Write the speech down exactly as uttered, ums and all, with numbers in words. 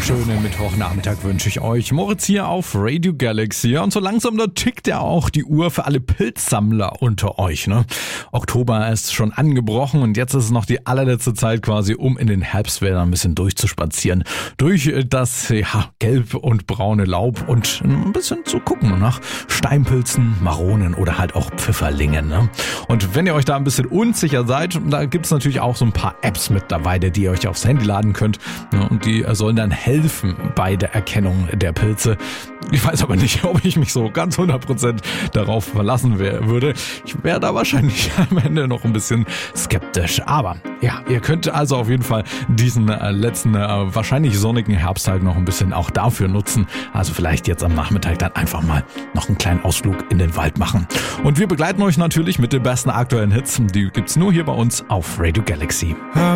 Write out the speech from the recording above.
Schönen Mittwochnachmittag wünsche ich euch. Moritz hier auf Radio Galaxy. Und so langsam, da tickt ja auch die Uhr für alle Pilzsammler unter euch. Ne? Oktober ist schon angebrochen und jetzt ist es noch die allerletzte Zeit quasi, um in den Herbstwäldern ein bisschen durchzuspazieren. Durch das ja, gelb und braune Laub und ein bisschen zu gucken nach Steinpilzen, Maronen oder halt auch Pfifferlingen. Ne? Und wenn ihr euch da ein bisschen unsicher seid, da gibt es natürlich auch so ein paar Apps mittlerweile, die ihr euch aufs Handy laden könnt. Ne? Und die sollen dann helfen bei der Erkennung der Pilze. Ich weiß aber nicht, ob ich mich so ganz hundert Prozent darauf verlassen wär, würde. Ich wäre da wahrscheinlich am Ende noch ein bisschen skeptisch. Aber ja, ihr könnt also auf jeden Fall diesen äh, letzten, äh, wahrscheinlich sonnigen Herbsttag noch ein bisschen auch dafür nutzen. Also vielleicht jetzt am Nachmittag dann einfach mal noch einen kleinen Ausflug in den Wald machen. Und wir begleiten euch natürlich mit den besten aktuellen Hits. Die gibt's nur hier bei uns auf Radio Galaxy.